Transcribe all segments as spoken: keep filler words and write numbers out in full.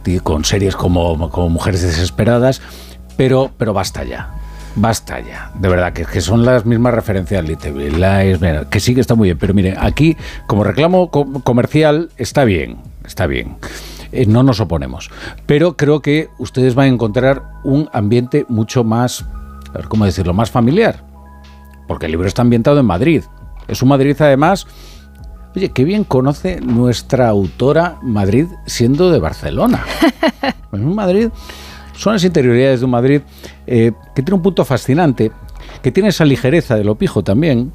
con series como, como Mujeres Desesperadas, pero, pero basta ya. Basta ya, de verdad, que, que son las mismas referencias Little Big Lies, mira, que sí que está muy bien, pero miren, aquí como reclamo com- comercial está bien, está bien, eh, no nos oponemos, pero creo que ustedes van a encontrar un ambiente mucho más, a ver cómo decirlo, más familiar, porque el libro está ambientado en Madrid, es un Madrid además, oye, qué bien conoce nuestra autora Madrid siendo de Barcelona, en un Madrid... Son las interioridades de un Madrid eh, que tiene un punto fascinante, que tiene esa ligereza de lo pijo también,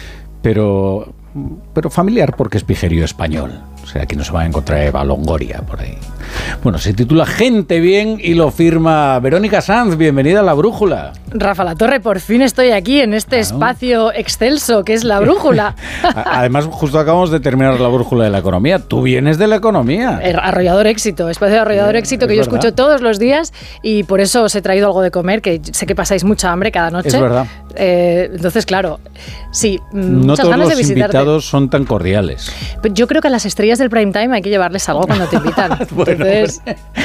pero, pero familiar porque es pijerío español. O sea, aquí no se va a encontrar Eva Longoria por ahí. Bueno, se titula Gente Bien y lo firma Verónica Sanz. Bienvenida a La Brújula. Rafa Latorre, por fin estoy aquí en este claro. espacio excelso que es La Brújula. Además, justo acabamos de terminar La Brújula de la Economía. Tú vienes de la economía. Arrollador Éxito, espacio de Arrollador sí, Éxito que yo verdad. escucho todos los días y por eso os he traído algo de comer, que sé que pasáis mucha hambre cada noche. Es verdad. Eh, entonces, claro, sí, no muchas todos ganas los de visitarte. invitados son tan cordiales. Yo creo que a las estrellas del prime time hay que llevarles algo cuando te invitan. Bueno, entonces...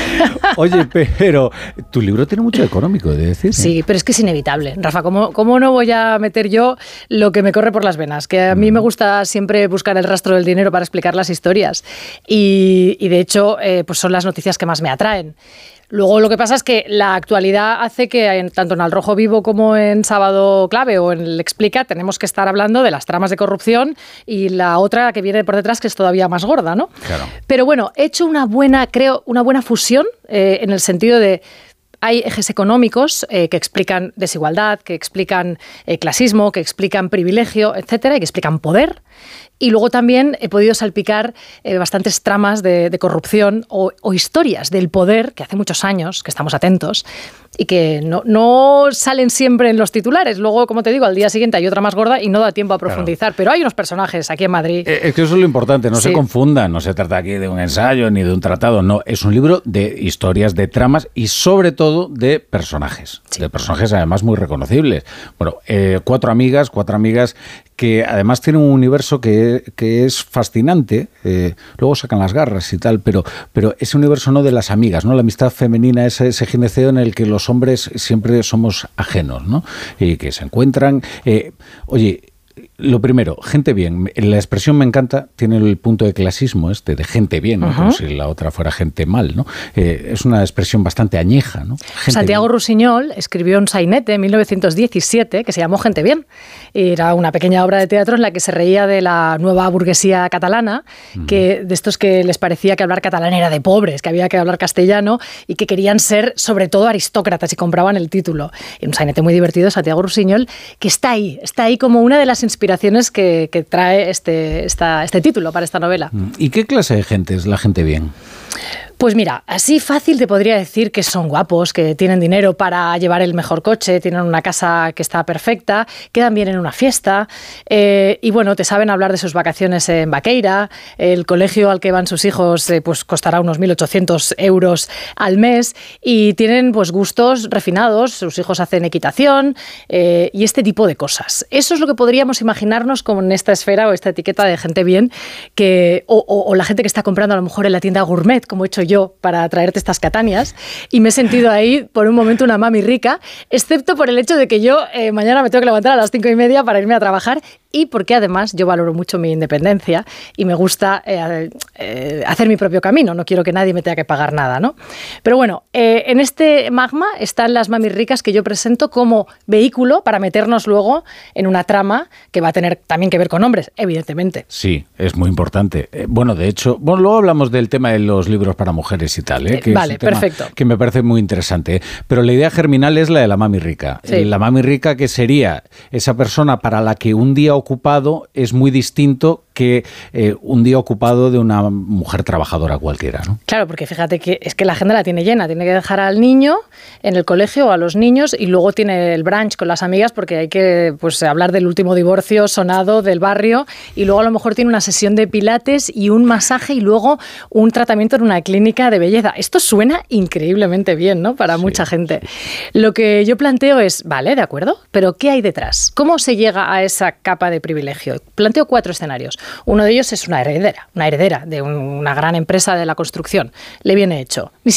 Oye, pero tu libro tiene mucho económico, de decir. Sí, pero es que es inevitable. Rafa, ¿cómo, ¿cómo no voy a meter yo lo que me corre por las venas? Que a mí me gusta siempre buscar el rastro del dinero para explicar las historias. Y, y de hecho, eh, pues son las noticias que más me atraen. Luego lo que pasa es que la actualidad hace que en, tanto en Al Rojo Vivo como en Sábado Clave o en El Explica tenemos que estar hablando de las tramas de corrupción y la otra que viene por detrás que es todavía más gorda, ¿no? Claro. Pero bueno, he hecho una buena, creo, una buena fusión eh, en el sentido de hay ejes económicos eh, que explican desigualdad, que explican eh, clasismo, que explican privilegio, etcétera, y que explican poder. Y luego también he podido salpicar eh, bastantes tramas de, de corrupción o, o historias del poder, que hace muchos años que estamos atentos, y que no, no salen siempre en los titulares. Luego, como te digo, al día siguiente hay otra más gorda y no da tiempo a profundizar. Claro. Pero hay unos personajes aquí en Madrid. Es que eso es lo importante, no sí. se confundan. No se trata aquí de un ensayo ni de un tratado. No, es un libro de historias, de tramas y sobre todo de personajes. Sí. De personajes además muy reconocibles. Bueno, eh, cuatro amigas, cuatro amigas que además tienen un universo que, que es fascinante. Eh, luego sacan las garras y tal, pero, pero ese universo no de las amigas, ¿no? La amistad femenina, ese, ese gineceo en el que los hombres siempre somos ajenos, ¿no? Y que se encuentran. Eh, oye, lo primero, gente bien. La expresión me encanta, tiene el punto de clasismo este, de gente bien, ¿no? Uh-huh. Como si la otra fuera gente mal, ¿no? Eh, es una expresión bastante añeja, ¿no? Gente Santiago bien. Rusiñol escribió un sainete en mil novecientos diecisiete que se llamó Gente Bien. Era una pequeña obra de teatro en la que se reía de la nueva burguesía catalana, uh-huh. que de estos que les parecía que hablar catalán era de pobres, que había que hablar castellano y que querían ser sobre todo aristócratas y compraban el título. Y un sainete muy divertido de Santiago Rusiñol que está ahí, está ahí como una de las inspiraciones que, que trae este, esta, este título para esta novela. ¿Y qué clase de gente es la gente bien? Pues mira, así fácil te podría decir que son guapos, que tienen dinero para llevar el mejor coche, tienen una casa que está perfecta, quedan bien en una fiesta eh, y bueno, te saben hablar de sus vacaciones en Vaqueira, el colegio al que van sus hijos eh, pues costará unos mil ochocientos euros al mes y tienen pues gustos refinados, sus hijos hacen equitación eh, y este tipo de cosas. Eso es lo que podríamos imaginarnos como en esta esfera o esta etiqueta de gente bien que, o, o, o la gente que está comprando a lo mejor en la tienda gourmet, como he hecho yo para traerte estas catanias, y me he sentido ahí por un momento una mami rica, excepto por el hecho de que yo eh, mañana me tengo que levantar a las cinco y media para irme a trabajar y porque además yo valoro mucho mi independencia y me gusta eh, eh, hacer mi propio camino, no quiero que nadie me tenga que pagar nada, ¿no? Pero bueno, eh, en este magma están las mamis ricas que yo presento como vehículo para meternos luego en una trama que va a tener también que ver con hombres, evidentemente. Sí, es muy importante. Eh, bueno, de hecho, bueno, luego hablamos del tema de los libros para mujeres y tal, ¿eh? Que vale, es un tema perfecto. Que me parece muy interesante, ¿eh? Pero la idea germinal es la de la mami rica. Sí. La mami rica que sería esa persona para la que un día ocupado es muy distinto que eh, un día ocupado de una mujer trabajadora cualquiera, ¿no? Claro, porque fíjate que es que la agenda la tiene llena, tiene que dejar al niño en el colegio o a los niños y luego tiene el brunch con las amigas porque hay que pues hablar del último divorcio sonado del barrio y luego a lo mejor tiene una sesión de pilates y un masaje y luego un tratamiento en una clínica de belleza. Esto suena increíblemente bien, ¿no? Para sí, mucha gente. Lo que yo planteo es, vale, de acuerdo, pero ¿qué hay detrás? ¿Cómo se llega a esa capa de privilegio? Planteo cuatro escenarios. Uno de ellos es una heredera, una heredera de un, una gran empresa de la construcción. Le viene hecho. Ni